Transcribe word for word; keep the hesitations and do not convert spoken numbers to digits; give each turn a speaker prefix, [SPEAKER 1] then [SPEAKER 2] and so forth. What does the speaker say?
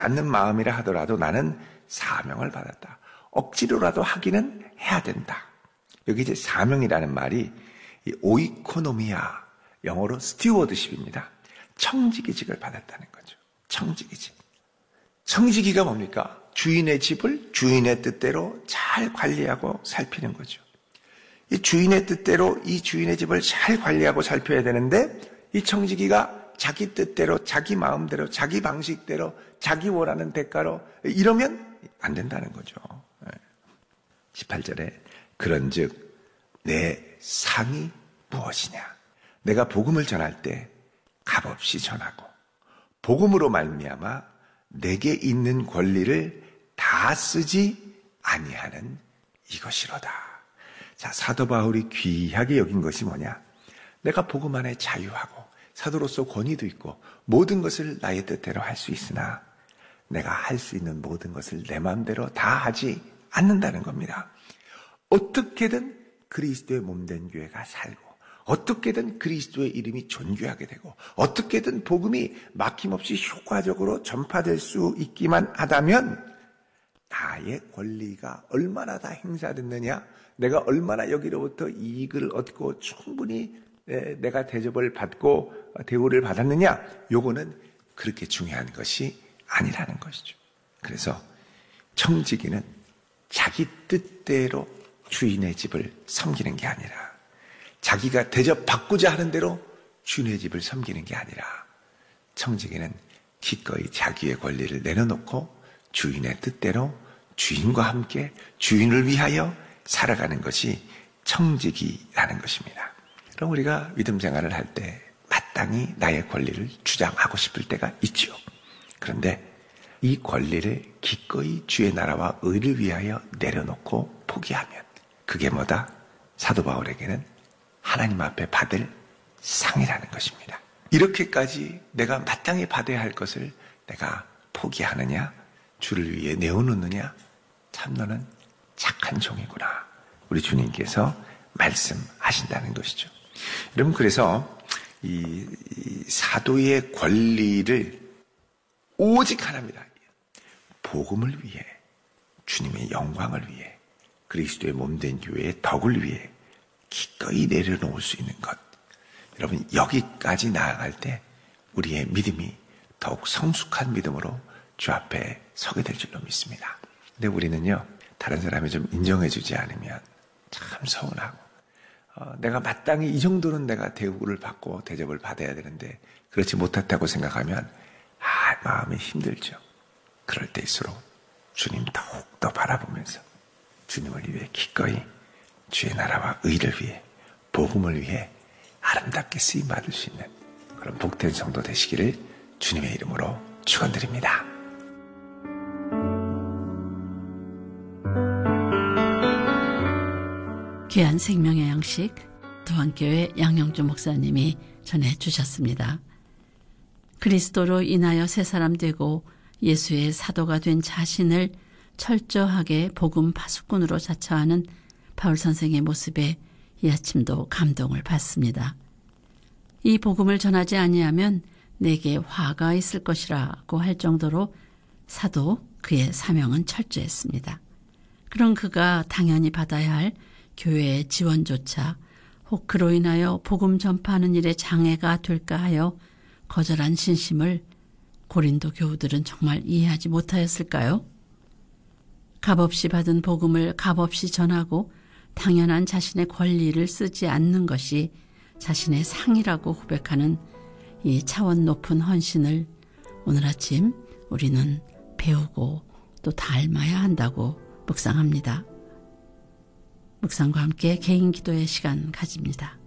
[SPEAKER 1] 않는 마음이라 하더라도 나는 사명을 받았다. 억지로라도 하기는 해야 된다. 여기 이제 사명이라는 말이 이 오이코노미아, 영어로 스튜어드십입니다. 청지기직을 받았다는 거죠. 청지기직. 청지기가 뭡니까? 주인의 집을 주인의 뜻대로 잘 관리하고 살피는 거죠. 이 주인의 뜻대로 이 주인의 집을 잘 관리하고 살펴야 되는데 이 청지기가 자기 뜻대로, 자기 마음대로, 자기 방식대로, 자기 원하는 대가로 이러면 안 된다는 거죠. 십팔 절에 그런즉 내 상이 무엇이냐? 내가 복음을 전할 때 값없이 전하고 복음으로 말미암아 내게 있는 권리를 다 쓰지 아니하는 이것이로다. 자, 사도 바울이 귀하게 여긴 것이 뭐냐? 내가 복음 안에 자유하고 사도로서 권위도 있고 모든 것을 나의 뜻대로 할 수 있으나 내가 할 수 있는 모든 것을 내 마음대로 다 하지 않는다는 겁니다. 어떻게든 그리스도의 몸된 교회가 살고 어떻게든 그리스도의 이름이 존귀하게 되고 어떻게든 복음이 막힘없이 효과적으로 전파될 수 있기만 하다면 나의 권리가 얼마나 다 행사됐느냐, 내가 얼마나 여기로부터 이익을 얻고 충분히 내가 대접을 받고 대우를 받았느냐, 요거는 그렇게 중요한 것이 아니라는 것이죠. 그래서 청지기는 자기 뜻대로 주인의 집을 섬기는 게 아니라 자기가 대접받고자 하는 대로 주인의 집을 섬기는 게 아니라 청지기는 기꺼이 자기의 권리를 내려놓고 주인의 뜻대로 주인과 함께 주인을 위하여 살아가는 것이 청지기라는 것입니다. 그럼 우리가 믿음 생활을 할 때 마땅히 나의 권리를 주장하고 싶을 때가 있죠. 그런데 이 권리를 기꺼이 주의 나라와 의를 위하여 내려놓고 포기하면 그게 뭐다? 사도 바울에게는 하나님 앞에 받을 상이라는 것입니다. 이렇게까지 내가 마땅히 받아야 할 것을 내가 포기하느냐, 주를 위해 내어놓느냐, 참 너는 착한 종이구나. 우리 주님께서 말씀하신다는 것이죠. 여러분, 그래서 이, 이 사도의 권리를 오직 하나입니다. 복음을 위해, 주님의 영광을 위해, 그리스도의 몸된 교회의 덕을 위해 기꺼이 내려놓을 수 있는 것. 여러분, 여기까지 나아갈 때 우리의 믿음이 더욱 성숙한 믿음으로 주 앞에 서게 될 줄로 믿습니다. 근데 우리는요, 다른 사람이 좀 인정해주지 않으면 참 서운하고, 어, 내가 마땅히 이 정도는 내가 대우를 받고 대접을 받아야 되는데 그렇지 못했다고 생각하면 아, 마음이 힘들죠. 그럴 때일수록 주님 더욱더 바라보면서 주님을 위해 기꺼이 주의 나라와 의를 위해 복음을 위해 아름답게 쓰임받을 수 있는 그런 복된 성도 되시기를 주님의 이름으로 축원드립니다.
[SPEAKER 2] 귀한 생명의 양식 도안교회 양영주 목사님이 전해주셨습니다. 그리스도로 인하여 새 사람 되고 예수의 사도가 된 자신을 철저하게 복음 파수꾼으로 자처하는 바울 선생의 모습에 이 아침도 감동을 받습니다. 이 복음을 전하지 아니하면 내게 화가 있을 것이라고 할 정도로 사도 그의 사명은 철저했습니다. 그런 그가 당연히 받아야 할 교회의 지원조차 혹 그로 인하여 복음 전파하는 일에 장애가 될까 하여 거절한 신심을 고린도 교우들은 정말 이해하지 못하였을까요? 값없이 받은 복음을 값없이 전하고 당연한 자신의 권리를 쓰지 않는 것이 자신의 상이라고 고백하는 이 차원 높은 헌신을 오늘 아침 우리는 배우고 또 닮아야 한다고 묵상합니다. 묵상과 함께 개인 기도의 시간 가집니다.